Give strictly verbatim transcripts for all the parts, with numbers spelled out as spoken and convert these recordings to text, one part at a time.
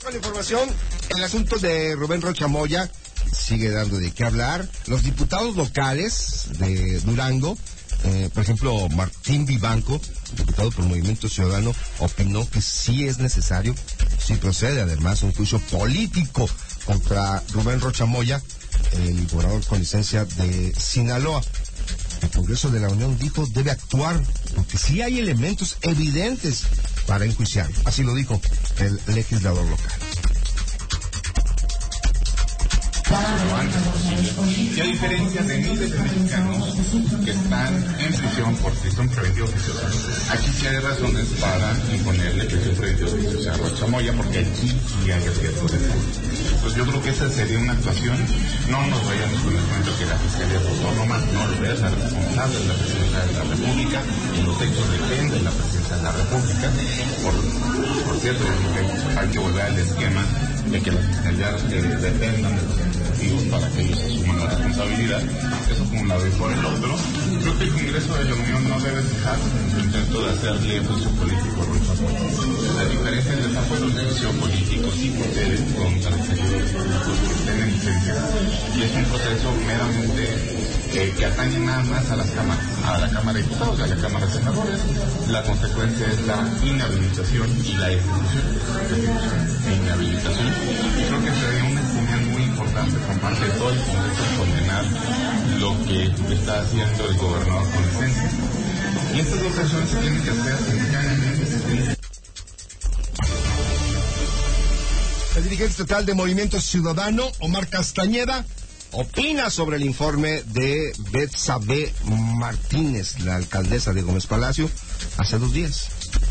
Con la información, el asunto de Rubén Rocha Moya sigue dando de qué hablar. Los diputados locales de Durango, eh, por ejemplo, Martín Vivanco, diputado por Movimiento Ciudadano, opinó que sí es necesario, sí procede además un juicio político contra Rubén Rocha Moya, el gobernador con licencia de Sinaloa. El Congreso de la Unión dijo debe actuar porque sí hay elementos evidentes para enjuiciar. Así lo dijo el legislador local. Y a diferencia de miles de mexicanos que están en prisión por prisión preventiva oficiosa, aquí sí hay razones para imponerle prisión preventiva oficiosa a Rocha Moya, porque aquí sí hay riesgo de fuga. Pues yo creo que esa sería una actuación. No nos vayamos con el cuento que la Fiscalía es autónoma, no lo es, la responsable de la Presidencia de la República, y los hechos dependen de la Presidencia de la República. Por, por cierto, yo creo que hay que volver al esquema de que la Fiscalía eh, dependan de los ejecutivos para que ellos asuman la responsabilidad. Eso por un lado, y por el otro, creo que el Congreso de la Unión no debe dejar su intento de hacerle juicio político a Rocha Moya. La diferencia es que el juicio político sí procede contra los ejecutivos que estén en licencia, y es un proceso meramente eh, que atañe nada más a las cámaras, a la Cámara de Diputados, a la Cámara de Senadores. La consecuencia es la inhabilitación y la ejecución de inhabilitación. Y creo que sería una señal muy importante por parte de todo el Congreso condenar lo que está haciendo el gobernador con licencia. Y estas dos acciones se tienen que hacer simultáneamente. Se tienen que... El dirigente estatal de Movimiento Ciudadano, Omar Castañeda, opina sobre el informe de Betsabe Martínez, la alcaldesa de Gómez Palacio, hace dos días.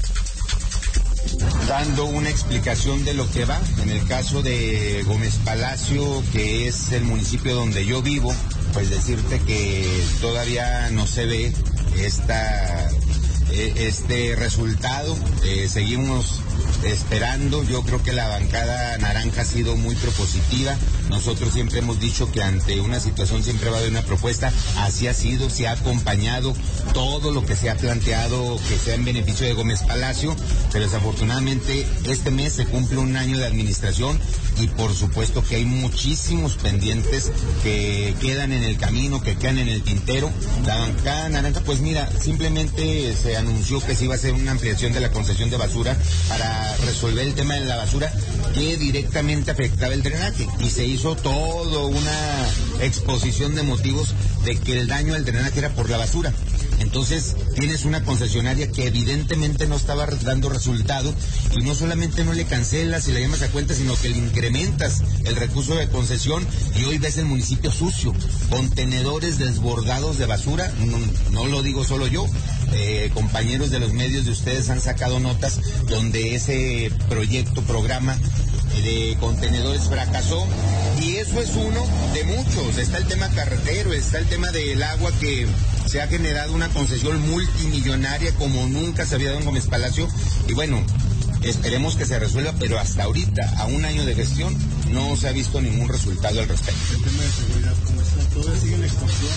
Dando una explicación de lo que va. En el caso de Gómez Palacio, que es el municipio donde yo vivo, pues decirte que todavía no se ve esta, este resultado. Eh, seguimos esperando. Yo creo que la bancada naranja ha sido muy propositiva. Nosotros siempre hemos dicho que ante una situación siempre va a haber una propuesta. Así ha sido, se ha acompañado todo lo que se ha planteado que sea en beneficio de Gómez Palacio, pero desafortunadamente este mes se cumple un año de administración y por supuesto que hay muchísimos pendientes que quedan en el camino, que quedan en el tintero. La bancada naranja, pues mira, simplemente se anunció que se iba a hacer una ampliación de la concesión de basura para resolver el tema de la basura que directamente afectaba el drenaje, y se hizo toda una exposición de motivos de que el daño al drenaje era por la basura. Entonces tienes una concesionaria que evidentemente no estaba dando resultado, y no solamente no le cancelas y la llamas a cuenta, sino que le incrementas el recurso de concesión, y hoy ves el municipio sucio, contenedores desbordados de basura. No, no lo digo solo yo, eh, compañeros de los medios de ustedes han sacado notas donde ese proyecto, programa de contenedores fracasó, y eso es uno de muchos. Está el tema carretero, está el tema del agua, que se ha generado una concesión multimillonaria como nunca se había dado en Gómez Palacio, y bueno, esperemos que se resuelva, pero hasta ahorita, a un año de gestión, no se ha visto ningún resultado al respecto. El tema de seguridad, ¿cómo está? ¿Todavía siguen extorsiones?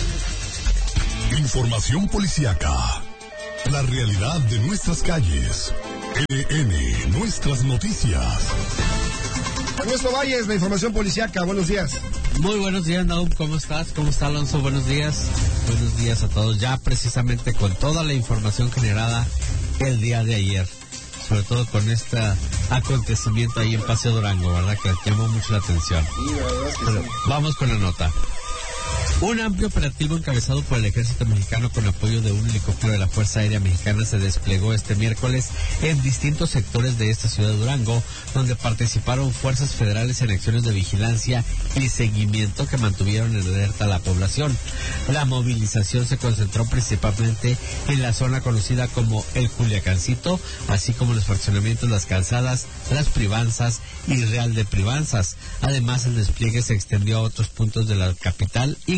Información policíaca. La realidad de nuestras calles. N N, nuestras noticias. Ernesto Valles, la información policíaca, buenos días. Muy buenos días, Naum, ¿cómo estás? ¿Cómo está, Alonso? Buenos días. Buenos días a todos. Ya precisamente con toda la información generada el día de ayer, sobre todo con este acontecimiento ahí en Paseo Durango, ¿verdad? Que llamó mucho la atención. Sí, la verdad es que Pero sí. Vamos con la nota. Un amplio operativo encabezado por el Ejército Mexicano con apoyo de un helicóptero de la Fuerza Aérea Mexicana se desplegó este miércoles en distintos sectores de esta ciudad de Durango, donde participaron fuerzas federales en acciones de vigilancia y seguimiento que mantuvieron en alerta a la población. La movilización se concentró principalmente en la zona conocida como el Culiacancito, así como los fraccionamientos Las Calzadas, Las Privanzas y Real de Privanzas. Además, el despliegue se extendió a otros puntos de la capital, incluso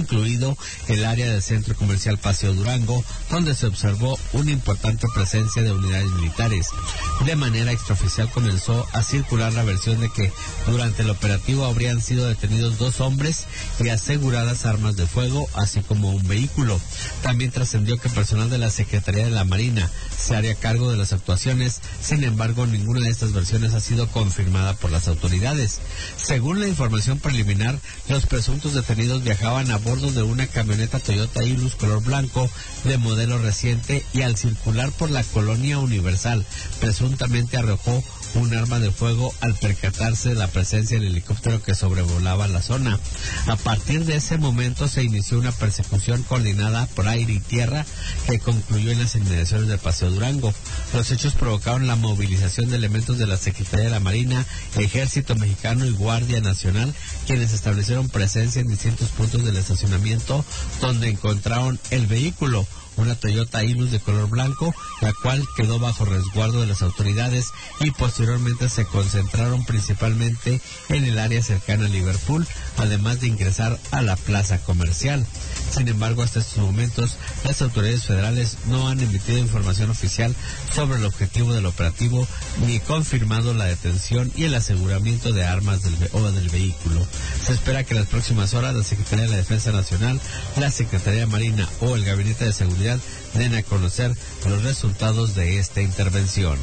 incluido el área del Centro Comercial Paseo Durango, donde se observó una importante presencia de unidades militares. De manera extraoficial comenzó a circular la versión de que durante el operativo habrían sido detenidos dos hombres y aseguradas armas de fuego, así como un vehículo. También trascendió que personal de la Secretaría de la Marina se haría cargo de las actuaciones. Sin embargo, ninguna de estas versiones ha sido confirmada por las autoridades. Según la información preliminar, los presuntos detenidos viajaban a bordo de una camioneta Toyota Hilux color blanco de modelo reciente y al circular por la colonia Universal, presuntamente arrojó un arma de fuego al percatarse de la presencia del helicóptero que sobrevolaba la zona. A partir de ese momento se inició una persecución coordinada por aire y tierra que concluyó en las inmediaciones del Paseo Durango. Los hechos provocaron la movilización de elementos de la Secretaría de la Marina, Ejército Mexicano y Guardia Nacional, quienes establecieron presencia en distintos puntos del estacionamiento donde encontraron el vehículo, una Toyota Hilux de color blanco, la cual quedó bajo resguardo de las autoridades, y posteriormente se concentraron principalmente en el área cercana a Liverpool, además de ingresar a la plaza comercial. Sin embargo, hasta estos momentos, las autoridades federales no han emitido información oficial sobre el objetivo del operativo, ni confirmado la detención y el aseguramiento de armas del, o del vehículo. Se espera que en las próximas horas la Secretaría de la Defensa Nacional, la Secretaría de Marina o el Gabinete de Seguridad den a conocer los resultados de esta intervención.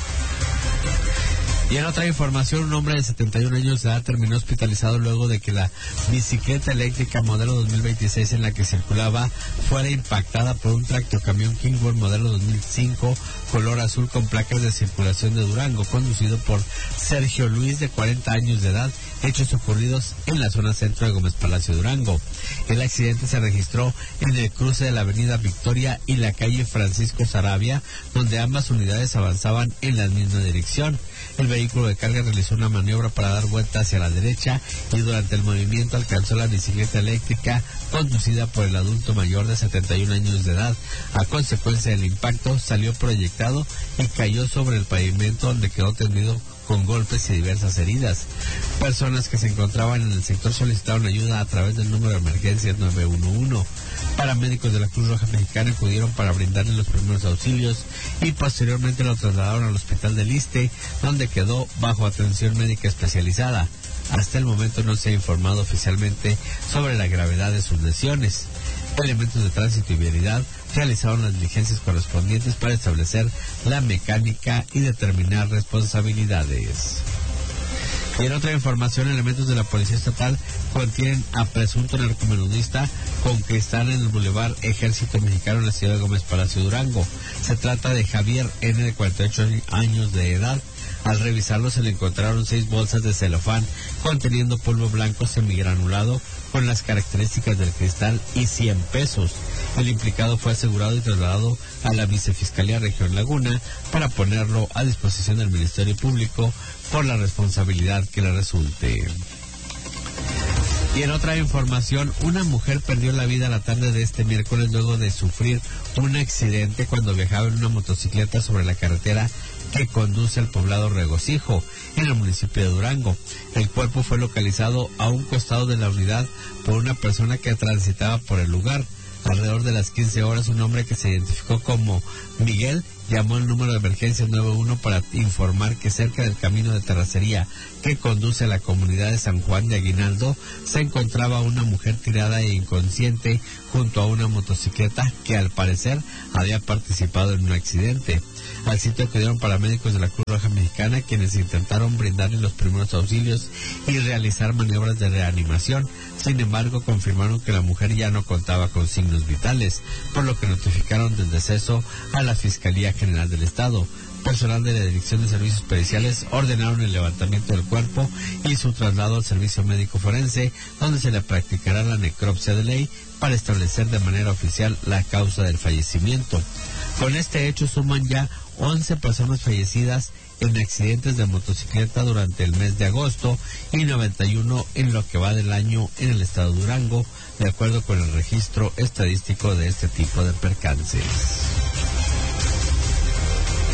Y en otra información, un hombre de setenta y un años de edad terminó hospitalizado luego de que la bicicleta eléctrica modelo dos mil veintiséis en la que circulaba fuera impactada por un tractocamión Kingborn modelo dos mil cinco color azul con placas de circulación de Durango, conducido por Sergio Luis, de cuarenta años de edad, hechos ocurridos en la zona centro de Gómez Palacio, Durango. El accidente se registró en el cruce de la avenida Victoria y la calle Francisco Sarabia, donde ambas unidades avanzaban en la misma dirección. El vehículo de carga realizó una maniobra para dar vuelta hacia la derecha y durante el movimiento alcanzó la bicicleta eléctrica conducida por el adulto mayor de setenta y un años de edad. A consecuencia del impacto, salió proyectado y cayó sobre el pavimento, donde quedó tendido con golpes y diversas heridas. Personas que se encontraban en el sector solicitaron ayuda a través del número de emergencias nueve uno uno. Paramédicos de la Cruz Roja Mexicana acudieron para brindarle los primeros auxilios y posteriormente lo trasladaron al hospital del Iste, donde quedó bajo atención médica especializada. Hasta el momento no se ha informado oficialmente sobre la gravedad de sus lesiones. Elementos de tránsito y vialidad realizaron las diligencias correspondientes para establecer la mecánica y determinar responsabilidades. Y en otra información, elementos de la Policía Estatal contienen a presunto narcomenudista con que están en el Boulevard Ejército Mexicano en la ciudad de Gómez Palacio, Durango. Se trata de Javier N., de cuarenta y ocho años de edad. Al revisarlo se le encontraron seis bolsas de celofán conteniendo polvo blanco semigranulado con las características del cristal y cien pesos. El implicado fue asegurado y trasladado a la Vicefiscalía Región Laguna para ponerlo a disposición del Ministerio Público por la responsabilidad que le resulte. Y en otra información, una mujer perdió la vida la tarde de este miércoles luego de sufrir un accidente cuando viajaba en una motocicleta sobre la carretera que conduce al poblado Regocijo, en el municipio de Durango. El cuerpo fue localizado a un costado de la unidad por una persona que transitaba por el lugar. Alrededor de las quince horas, un hombre que se identificó como Miguel llamó al número de emergencia nueve uno para informar que cerca del camino de terracería que conduce a la comunidad de San Juan de Aguinaldo se encontraba una mujer tirada e inconsciente junto a una motocicleta que al parecer había participado en un accidente. Al sitio acudieron paramédicos de la Cruz Roja Mexicana, quienes intentaron brindarle los primeros auxilios y realizar maniobras de reanimación. Sin embargo, confirmaron que la mujer ya no contaba con signos vitales, por lo que notificaron del deceso a la Fiscalía General del Estado. Personal de la Dirección de Servicios Periciales ordenaron el levantamiento del cuerpo y su traslado al Servicio Médico Forense, donde se le practicará la necropsia de ley para establecer de manera oficial la causa del fallecimiento. Con este hecho suman ya once personas fallecidas en accidentes de motocicleta durante el mes de agosto y noventa y uno en lo que va del año en el estado de Durango, de acuerdo con el registro estadístico de este tipo de percances.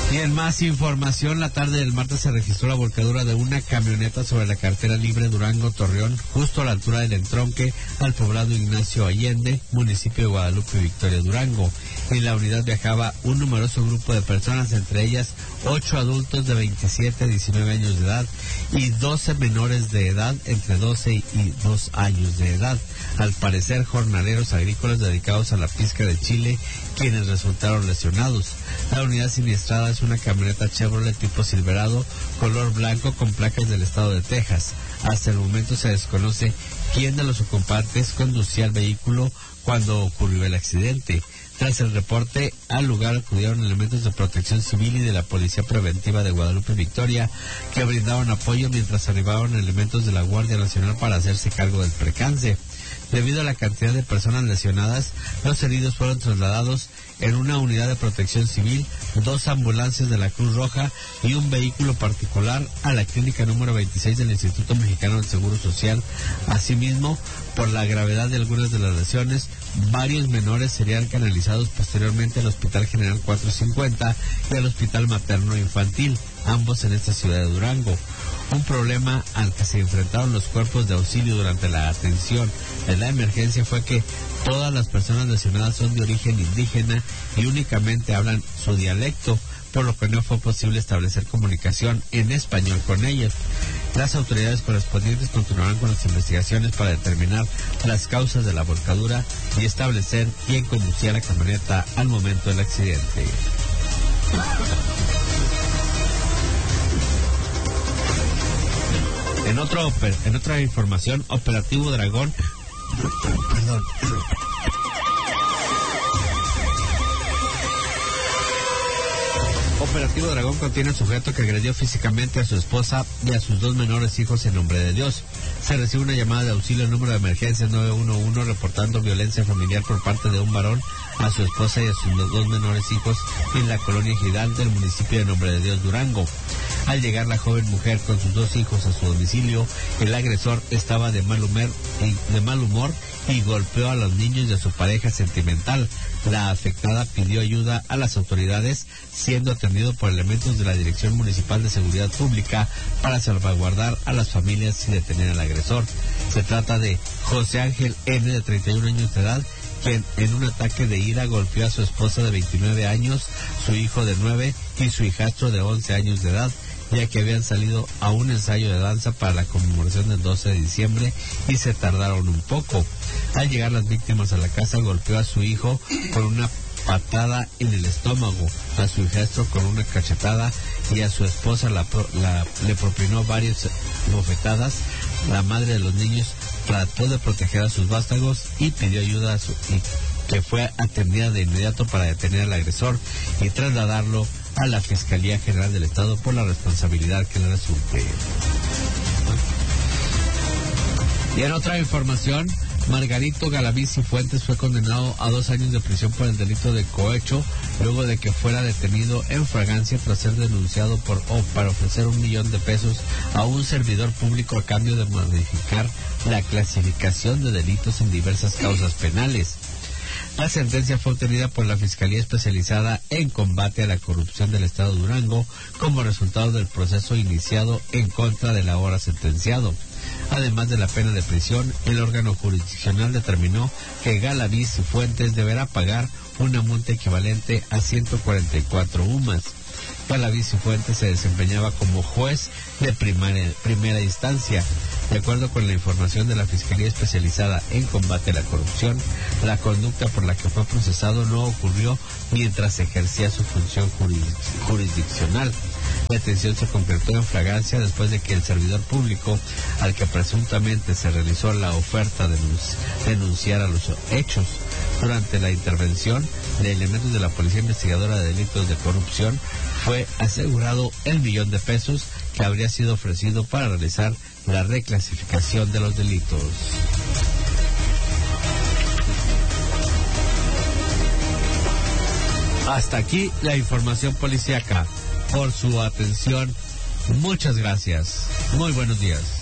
Y en más información, la tarde del martes se registró la volcadura de una camioneta sobre la carretera libre Durango-Torreón, justo a la altura del entronque al poblado Ignacio Allende, municipio de Guadalupe, Victoria, Durango. En la unidad viajaba un numeroso grupo de personas, entre ellas ocho adultos de veintisiete a diecinueve años de edad y doce menores de edad entre doce y dos años de edad. Al parecer, jornaleros agrícolas dedicados a la pizca de chile, quienes resultaron lesionados. La unidad siniestrada es una camioneta Chevrolet tipo Silverado, color blanco con placas del estado de Texas. Hasta el momento se desconoce quién de los ocupantes conducía el vehículo cuando ocurrió el accidente. Tras el reporte, al lugar acudieron elementos de protección civil y de la Policía Preventiva de Guadalupe Victoria, que brindaron apoyo mientras arribaban elementos de la Guardia Nacional para hacerse cargo del percance. Debido a la cantidad de personas lesionadas, los heridos fueron trasladados en una unidad de protección civil, dos ambulancias de la Cruz Roja y un vehículo particular a la clínica número veintiséis del Instituto Mexicano del Seguro Social. Asimismo, por la gravedad de algunas de las lesiones, varios menores serían canalizados posteriormente al Hospital General cuatrocientos cincuenta y al Hospital Materno Infantil, ambos en esta ciudad de Durango. Un problema al que se enfrentaron los cuerpos de auxilio durante la atención de la emergencia fue que todas las personas lesionadas son de origen indígena y únicamente hablan su dialecto, por lo que no fue posible establecer comunicación en español con ellas. Las autoridades correspondientes continuarán con las investigaciones para determinar las causas de la volcadura y establecer quién conducía la camioneta al momento del accidente. En, otro, en otra información, Operativo Dragón, perdón, Operativo Dragón contiene al sujeto que agredió físicamente a su esposa y a sus dos menores hijos en nombre de Dios. Se recibe una llamada de auxilio al número de emergencia nueve uno uno reportando violencia familiar por parte de un varón a su esposa y a sus dos menores hijos en la colonia Ejidal del municipio de Nombre de Dios, Durango. Al llegar la joven mujer con sus dos hijos a su domicilio, el agresor estaba de mal humor y, de mal humor y golpeó a los niños de su pareja sentimental. La afectada pidió ayuda a las autoridades, siendo atendido por elementos de la Dirección Municipal de Seguridad Pública para salvaguardar a las familias y detener al agresor. Se trata de José Ángel N., de treinta y un años de edad, quien en un ataque de ira golpeó a su esposa de veintinueve años, su hijo de nueve y su hijastro de once años de edad, ya que habían salido a un ensayo de danza para la conmemoración del doce de diciembre y se tardaron un poco. Al llegar las víctimas a la casa, golpeó a su hijo con una patada en el estómago, a su hijastro con una cachetada y a su esposa la, la, le propinó varias bofetadas. La madre de los niños trató de proteger a sus vástagos y pidió ayuda a su y que fue atendida de inmediato para detener al agresor y trasladarlo a la Fiscalía General del Estado por la responsabilidad que le resulte. Y en otra información, Margarito Galaviz y Fuentes fue condenado a dos años de prisión por el delito de cohecho, luego de que fuera detenido en fragancia tras ser denunciado por o para ofrecer un millón de pesos a un servidor público a cambio de modificar la clasificación de delitos en diversas causas penales. La sentencia fue obtenida por la Fiscalía Especializada en Combate a la Corrupción del Estado de Durango como resultado del proceso iniciado en contra del ahora sentenciado. Además de la pena de prisión, el órgano jurisdiccional determinó que Galaviz y Fuentes deberá pagar una multa equivalente a ciento cuarenta y cuatro U M A S. Galaviz y Fuentes se desempeñaba como juez de primaria, primera instancia. De acuerdo con la información de la Fiscalía Especializada en Combate a la Corrupción, la conducta por la que fue procesado no ocurrió mientras ejercía su función jurisdiccional. La detención se concretó en fragancia después de que el servidor público, al que presuntamente se realizó la oferta de denunciara los hechos. Durante la intervención de elementos de la Policía Investigadora de Delitos de Corrupción, fue asegurado el millón de pesos que habría sido ofrecido para realizar la reclasificación de los delitos. Hasta aquí la información policíaca. Por su atención, muchas gracias. Muy buenos días.